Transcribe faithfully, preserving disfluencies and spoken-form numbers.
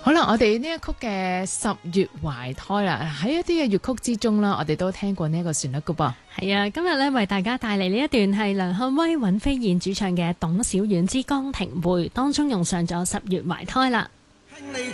好啦，我哋呢一曲嘅十月懷胎啦，喺一啲嘅粵曲之中啦，我哋都聽過呢一個旋律噶噃。 係啊，今日咧為大家帶嚟呢一段係梁漢威、尹飛燕主唱嘅《董小宛之江亭會》，當中用上咗十月懷胎啦。